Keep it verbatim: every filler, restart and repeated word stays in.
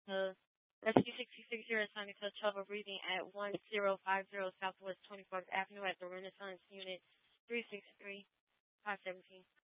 Uh, Rescue sixty-six here is assigned to trouble breathing at one zero five zero Southwest twenty-fourth Avenue at the Renaissance Unit three six three five seventeen.